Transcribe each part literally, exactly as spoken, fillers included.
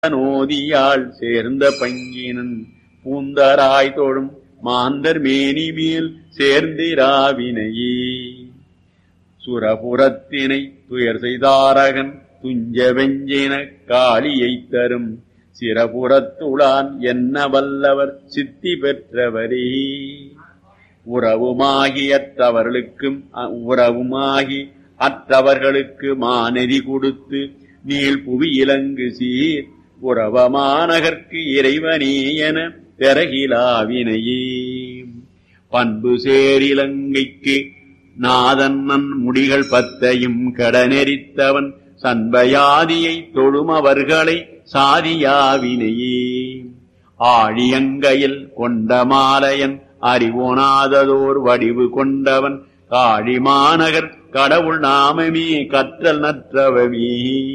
நோதியாள் சேர்ந்த பங்கினன் பூந்தராய் தோழும் மாந்தர் மேனி மேல் சேர்ந்திராவினையே சுரபுரத்தினை துயர் செய்தாரகன் துஞ்ச வெஞ்சின காளியை தரும் சிரபுரத்துளான் என்ன வல்லவர் சித்தி பெற்றவரே. உறவுமாகி அற்றவர்களுக்கும் உறவுமாகி அற்றவர்களுக்கு மாநெறி கொடுத்து நீள் புவி இலங்கு சீர் உறவமானகற்கு இறைவனே என தெரகிலாவினையே. பண்பு சேரிலங்கைக்கு நாதன்னன் முடிகள் பத்தையும் கடனெரித்தவன் சண்பயாதியை தொழும் அவர்களை சாதியாவினையே. ஆழியங்கையில் கொண்ட மாலையன் அறிவோனாததோர் வடிவு கொண்டவன் காழி மாநகர் கடவுள் நாமமே கற்றல் நற்றவமே.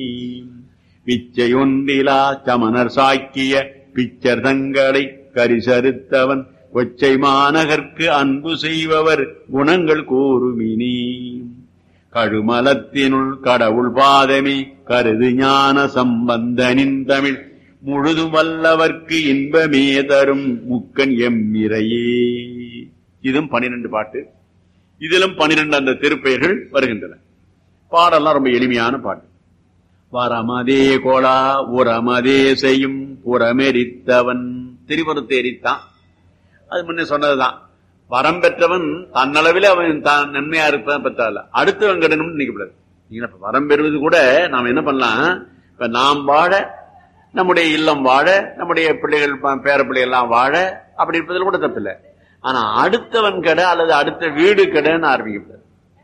பிச்சையொன்றிலா சமணர் சாக்கிய பிச்சர் தங்களை கரிசறுத்தவன் கொச்சை மாநகர்க்கு அன்பு செய்பவர் குணங்கள் கூறுமினே. கழுமலத்தினுள் கடவுள் பாதமே கருது ஞான சம்பந்தனின் தமிழ் முழுதும் வல்லவர்க்கு இன்பமே தரும் முக்கன் எம்மிரையே. இதுவும் பனிரெண்டு பாட்டு. இதிலும் பனிரெண்டு அந்த திருப்பெயர்கள் வருகின்றன. பாடெல்லாம் ரொம்ப எளிமையான பாட்டு. வரமதே கோலா உரமதே செய்யும் புறமெரித்தவன் திரிபுரத்தை எரித்தான். அது முன்னே சொன்னதுதான். வரம் பெற்றவன் தன்னளவில் அவன் தான் நன்மையா இருப்பதான் பெற்றால அடுத்தவன் கிடணும்னு நினைக்கப்படாது. நீங்க இப்ப வரம் பெறுவது கூட நாம் என்ன பண்ணலாம், இப்ப நாம் வாழ, நம்முடைய இல்லம் வாழ, நம்முடைய பிள்ளைகள் பேர பிள்ளைகள் எல்லாம் வாழ, அப்படி இருப்பதில் கூட தப்பில்லை. ஆனா அடுத்தவன் கடை அல்லது அடுத்த வீடு கடைன்னு ஆரம்பிக்கப்படாது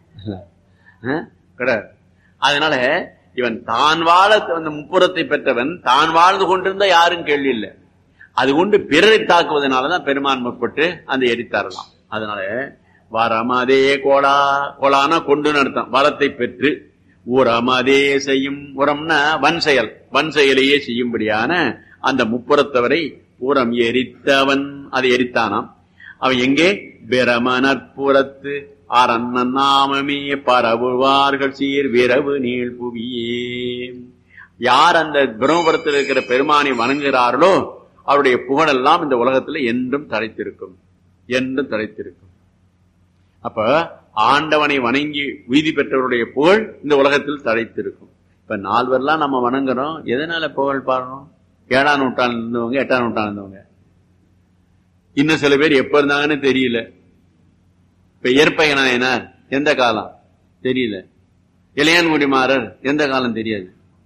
கிடையாது. அதனால இவன் தான் வாழ அந்த முப்புறத்தை பெற்றவன் தான் வாழ்ந்து கொண்டிருந்தா யாரும் கேள்வி இல்லை. அது கொண்டு பிறரை தாக்குவதனாலதான் பெருமான் முற்பட்டு அந்த எரித்தாரலாம். அதனால வரமதே கோலா, கோலானா கொண்டு நடத்தான் வரத்தை பெற்று உரமதே செய்யும், உரம்னா வன் செயல், வன் செயலையே செய்யும்படியான அந்த முப்புறத்தவரை உரம் எரித்தவன் அதை எரித்தானாம். அவன் எங்கே பிரமணற்புறத்து அரண்ணன் நாமமே பரவுவார்கள் சீர் விரவு நீள் புவியே. யார் அந்த பிரம்மபுரத்தில் இருக்கிற பெருமானை வணங்குகிறார்களோ அவருடைய புகழெல்லாம் இந்த உலகத்துல என்றும் தழைத்திருக்கும், என்றும் தழைத்திருக்கும். அப்ப ஆண்டவனை வணங்கி உய்தி பெற்றவருடைய புகழ் இந்த உலகத்தில் தழைத்திருக்கும். இப்ப நால்வரெல்லாம் நம்ம வணங்குறோம், எதனால புகழ் பாடுறோம்? ஏழாம் நூற்றாண்டு இருந்தவங்க, எட்டாம் நூற்றாண்டு இருந்தவங்க, இன்னும் சில பேர் எப்ப இருந்தாங்கன்னு தெரியல. இப்ப இயற்பகை நாயனார் எந்த காலம் தெரியல, இளையான்குடி மாறர் எந்த காலம் தெரியாது,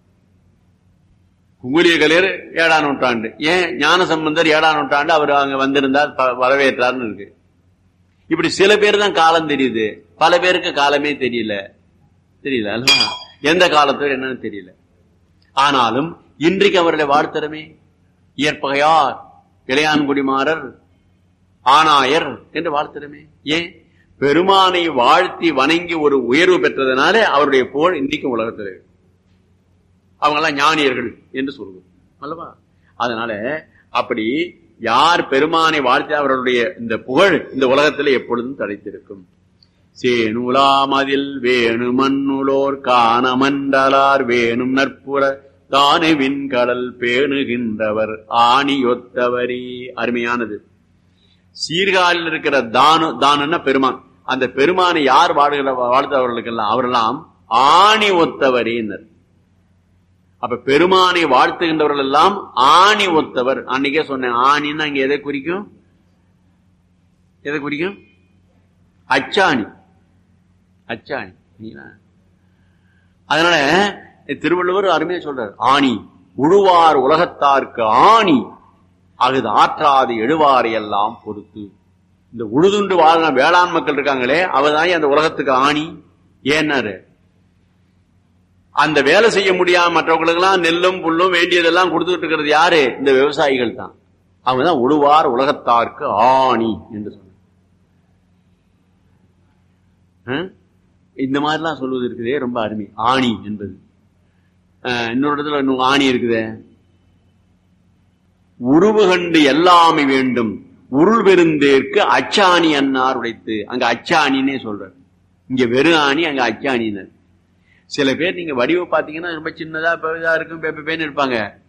குங்குலிய கலையர் ஏழாம் நூற்றாண்டு, ஏன் ஞான சம்பந்தர் ஏழாம் நூற்றாண்டு அவர் அங்க வந்திருந்தார் வரவேற்றார்னு இருக்கு. இப்படி சில பேர் தான் காலம் தெரியுது, பல பேருக்கு காலமே தெரியல. தெரியல அல்லவா, எந்த காலத்துல என்னன்னு தெரியல. ஆனாலும் இன்றைக்கு அவர்களை வாழ்த்தரமே இயற்பகையார், இளையான்குடி மாறர், ஆனாயர் என்று வாழ்த்தரமே. ஏன்? பெருமானை வாழ்த்தி வணங்கி ஒரு உயர்வு பெற்றதனால அவருடைய புகழ் இன்றைக்கும் உலகத்தில் இருக்கு. அவங்கெல்லாம் ஞானியர்கள் என்று சொல்லுவோம் அல்லவா. அதனால அப்படி யார் பெருமானை வாழ்த்தி அவர்களுடைய இந்த புகழ் இந்த உலகத்துல எப்பொழுதும் தடைத்திருக்கும். சேனுலாமதில் வேணு மண்ணுளோர் காணமண்டலார் வேணும் நற்புற தானு விண்கடல் பேணுகின்றவர் ஆணியொத்தவரே. அருமையானது. சீர்காழில் இருக்கிற தானு, தானுன்னா பெருமான், அந்த பெருமானை யார் வாழ்கிற வாழ்த்தவர்களுக்கெல்லாம் அவரெல்லாம் ஆணி ஒத்தவரேனர். அப்ப பெருமானை வாழ்த்துகின்றவர்கள் எல்லாம் ஆணி ஒத்தவர். அன்னைக்கே சொன்னேன், ஆணின்னா இங்க எதை குறிக்கும்? எதை குறிக்கும்? அச்சாணி, அச்சாணி. அதனால திருவள்ளுவர் அருமையா சொல்றார், ஆணி உழுவார் உலகத்தார்க்கு ஆணி அகுது ஆற்றாது எழுவாரை எல்லாம் பொறுத்து. இந்த உழுதுண்டு வாழ்ற வேளாண் மக்கள் இருக்காங்களே அவதான் அந்த உலகத்துக்கு ஆணி. ஏன்னாரு, அந்த வேலை செய்ய முடியாம மற்றவங்களுக்கு எல்லாம் நெல்லும் புல்லும் வேண்டியதெல்லாம் கொடுத்துட்டு இருக்கிறது யாரு? இந்த விவசாயிகள் தான். அவங்கதான் உழுவார் உலகத்தார்க்கு ஆணி என்று சொன்ன. இந்த மாதிரிலாம் சொல்வது இருக்குதே ரொம்ப அருமை. ஆணி என்பது இன்னொரு இடத்துல இன்னும் ஆணி இருக்குதே, உருவு கண்டு எல்லாமே வேண்டும் உருள் பெருந்தேற்கு அச்சாணி அன்னார் உடைத்து. அங்க அச்சாணின்னே சொல்ற, இங்க வெறும் ஆணி, அங்க அச்சாணினர். சில பேர் நீங்க வடிவ பாத்தீங்கன்னா ரொம்ப சின்னதா பெரிதா இருக்கும், பேப்ப பேன்னு இருப்பாங்க.